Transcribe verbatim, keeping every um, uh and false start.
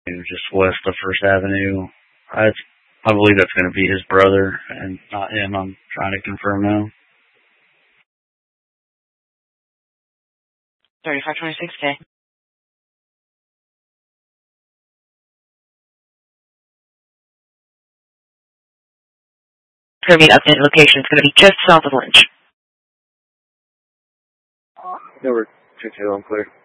just west of First Avenue. I, I believe that's going to be his brother and not him. I'm trying to confirm now. thirty-five twenty-six K. It's going to be an updated location. It's going to be just south of Lynch. Number two two, I'm clear.